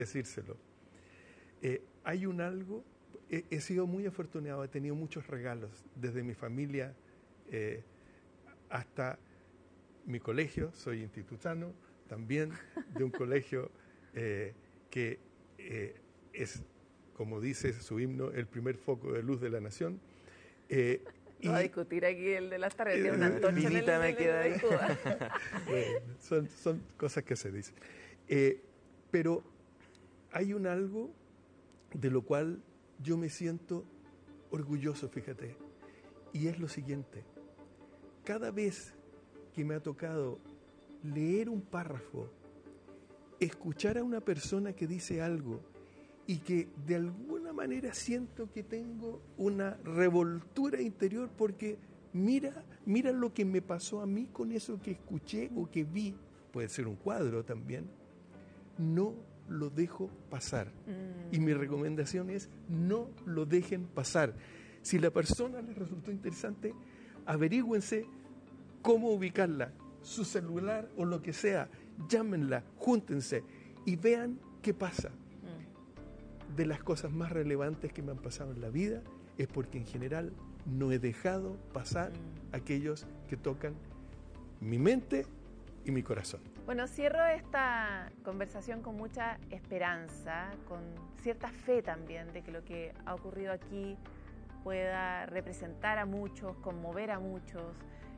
decírselo. Hay un algo, he sido muy afortunado, he tenido muchos regalos, desde mi familia hasta mi colegio, soy institutano, también de un colegio que es, como dice su himno, el primer foco de luz de la nación. No va a discutir aquí el de las tardes, tiene una antorcha en el Cuba. Son cosas que se dicen. Pero hay un algo de lo cual yo me siento orgulloso, fíjate, y es lo siguiente. Cada vez que me ha tocado leer un párrafo, escuchar a una persona que dice algo y que de alguna manera siento que tengo una revoltura interior porque mira lo que me pasó a mí con eso que escuché o que vi, puede ser un cuadro también, no lo dejo pasar. Y mi recomendación es no lo dejen pasar. Si la persona les resultó interesante, averígüense cómo ubicarla, su celular o lo que sea, llámenla, júntense y vean qué pasa. De las cosas más relevantes que me han pasado en la vida es porque en general no he dejado pasar aquellos que tocan mi mente y mi corazón. Bueno, cierro esta conversación con mucha esperanza, con cierta fe también de que lo que ha ocurrido aquí pueda representar a muchos, conmover a muchos,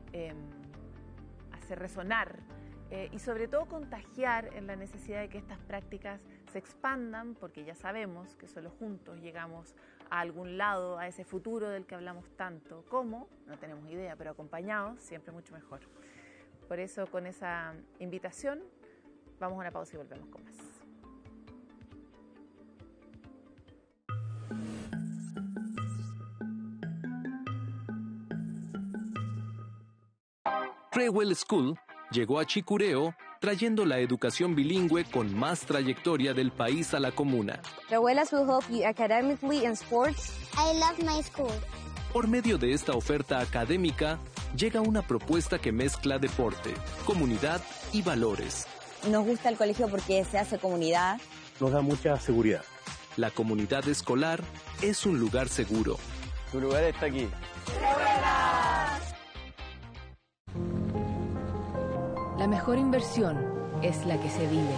hacer resonar y sobre todo contagiar en la necesidad de que estas prácticas se expandan, porque ya sabemos que solo juntos llegamos a algún lado, a ese futuro del que hablamos tanto. ¿Cómo? No tenemos idea, pero acompañados siempre mucho mejor. Por eso, con esa invitación, vamos a una pausa y volvemos con más. Crewell School llegó a Chicureo trayendo la educación bilingüe con más trayectoria del país a la comuna. Crewellas will help you academically and sports. I love my school. Por medio de esta oferta académica, llega una propuesta que mezcla deporte, comunidad y valores. Nos gusta el colegio porque se hace comunidad. Nos da mucha seguridad. La comunidad escolar es un lugar seguro. Tu lugar está aquí. La mejor inversión es la que se vive.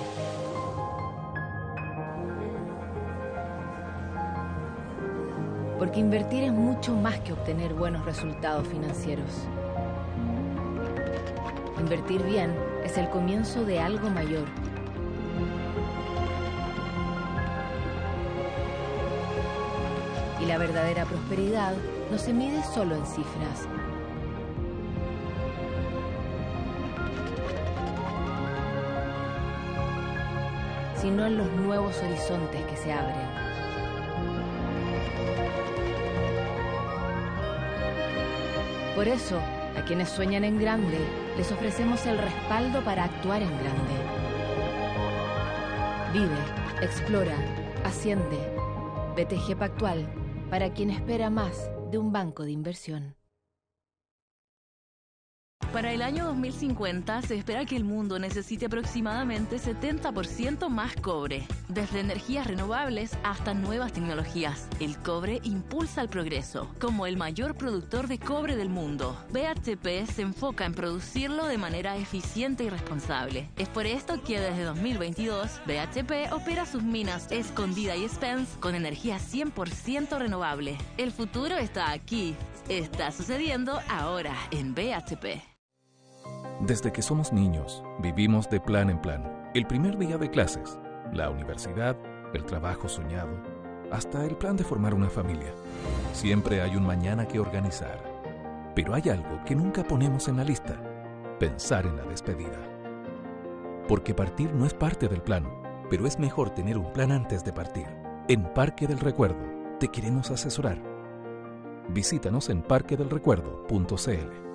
Porque invertir es mucho más que obtener buenos resultados financieros. Invertir bien es el comienzo de algo mayor. Y la verdadera prosperidad no se mide solo en cifras. Sino en los nuevos horizontes que se abren. Por eso, a quienes sueñan en grande, les ofrecemos el respaldo para actuar en grande. Vive, explora, asciende. BTG Pactual, para quien espera más de un banco de inversión. Para el año 2050 se espera que el mundo necesite aproximadamente 70% más cobre. Desde energías renovables hasta nuevas tecnologías, el cobre impulsa el progreso. Como el mayor productor de cobre del mundo, BHP se enfoca en producirlo de manera eficiente y responsable. Es por esto que desde 2022, BHP opera sus minas Escondida y Spence con energía 100% renovable. El futuro está aquí. Está sucediendo ahora en BHP. Desde que somos niños, vivimos de plan en plan. El primer día de clases, la universidad, el trabajo soñado, hasta el plan de formar una familia. Siempre hay un mañana que organizar. Pero hay algo que nunca ponemos en la lista: pensar en la despedida. Porque partir no es parte del plan, pero es mejor tener un plan antes de partir. En Parque del Recuerdo te queremos asesorar. Visítanos en parquedelrecuerdo.cl.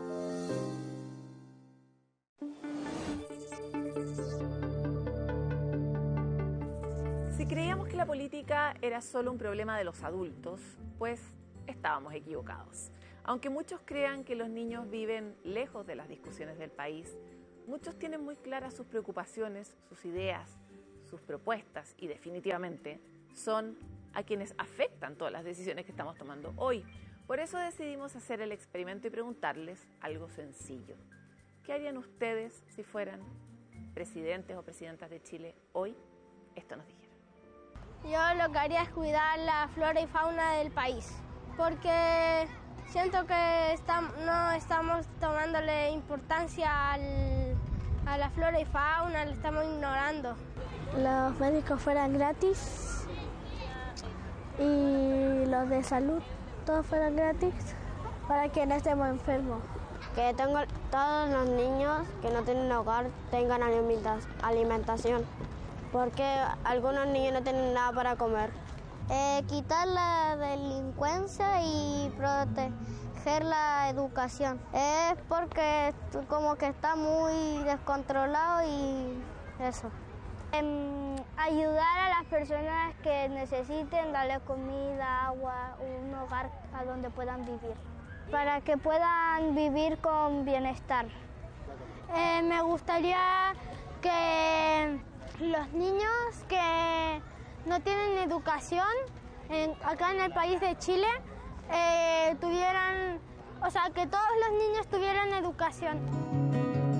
Si creíamos que la política era solo un problema de los adultos, pues estábamos equivocados. Aunque muchos crean que los niños viven lejos de las discusiones del país, muchos tienen muy claras sus preocupaciones, sus ideas, sus propuestas y definitivamente son a quienes afectan todas las decisiones que estamos tomando hoy. Por eso decidimos hacer el experimento y preguntarles algo sencillo. ¿Qué harían ustedes si fueran presidentes o presidentas de Chile hoy? Esto nos dijeron. Yo lo que haría es cuidar la flora y fauna del país, porque siento que no estamos tomándole importancia a la flora y fauna, lo estamos ignorando. Los médicos fueran gratis y los de salud todos fueran gratis para que no estemos enfermos. Que todos los niños que no tienen hogar tengan alimentación, porque algunos niños no tienen nada para comer. Quitar la delincuencia y proteger la educación. Es porque como que está muy descontrolado y eso. Ayudar a las personas que necesiten, darle comida, agua, un hogar a donde puedan vivir, para que puedan vivir con bienestar. Me gustaría que los niños que no tienen educación acá en el país de Chile que todos los niños tuvieran educación.